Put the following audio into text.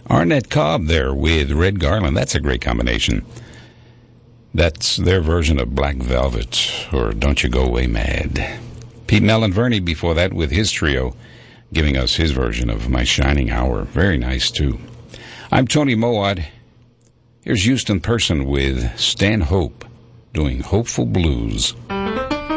Arnett Cobb there with Red Garland. That's a great combination. That's their version of Black Velvet, or Don't You Go Away Mad. Pete Mellon-Verney before that with his trio, giving us his version of My Shining Hour. Very nice, too. I'm Tony Mowat. Here's Houston Person with Stan Hope doing Hopeful Blues.